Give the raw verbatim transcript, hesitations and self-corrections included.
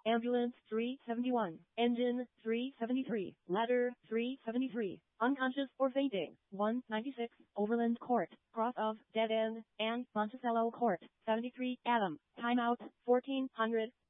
Ambulance three seventy-one. Engine three seventy-three. Ladder three seventy-three. Unconscious or fainting one ninety-six. Overland Court, cross of Dead End and Monticello Court seventy-three. Adam. Timeout fourteen hundred.